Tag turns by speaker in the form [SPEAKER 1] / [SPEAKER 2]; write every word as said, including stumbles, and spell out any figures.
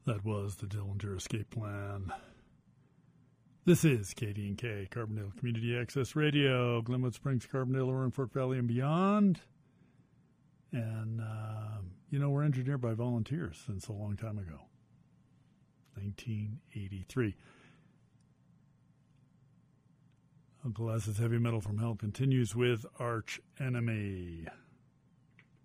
[SPEAKER 1] That was the Dillinger Escape Plan. This is K D and K, Carbondale Community Access Radio, Glenwood Springs, Carbondale, Orin, Fort Valley, and beyond. And, uh, you know, we're engineered by volunteers since a long time ago, nineteen eighty-three. Uncle Laz's Heavy Metal from Hell continues with Arch Enemy.